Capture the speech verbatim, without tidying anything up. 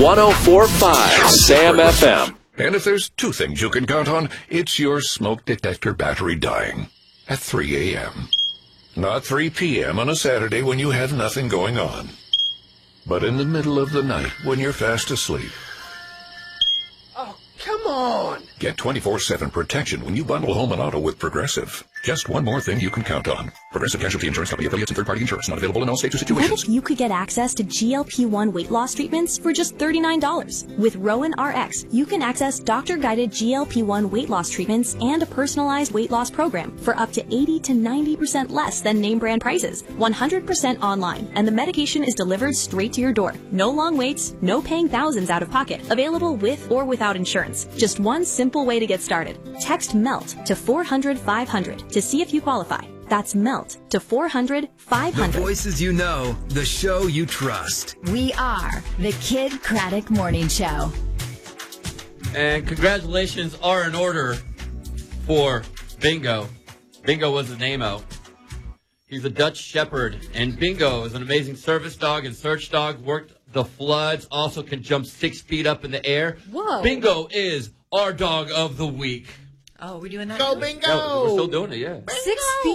one oh four point five Sam F M. And if there's two things you can count on, it's your smoke detector battery dying at three a.m. Not three p.m. on a Saturday when you have nothing going on, but in the middle of the night when you're fast asleep. Oh, come on! Get twenty-four seven protection when you bundle home and auto with Progressive. Just one more thing you can count on. Progressive Casualty Insurance Company affiliates and third-party insurance. Not available in all states or situations. What if you could get access to G L P one weight loss treatments for just thirty-nine dollars? With Rowan R X, you can access doctor-guided G L P one weight loss treatments and a personalized weight loss program for up to eighty to ninety percent less than name brand prices. one hundred percent online, and the medication is delivered straight to your door. No long waits, no paying thousands out of pocket. Available with or without insurance. Just one simple way to get started. Text MELT to four hundred five hundred to see if you qualify. That's MELT to four hundred five hundred. The voices you know, the show you trust. We are the Kid Craddock Morning Show. And congratulations are in order for Bingo. Bingo was his name out. He's a Dutch Shepherd, and Bingo is an amazing service dog and search dog. Worked the floods, also can jump six feet up in the air. Whoa. Bingo is our dog of the week. Oh, we're doing that? Go now? Bingo! Yeah, we're still doing it, yeah. Six feet.